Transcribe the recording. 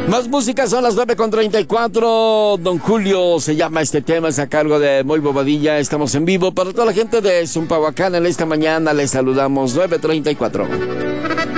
Más música, son las 9:34. Don Julio se llama este tema, es a cargo de Moy Bobadilla. Estamos en vivo para toda la gente de Zumpahuacán en esta mañana. Les saludamos 9:34.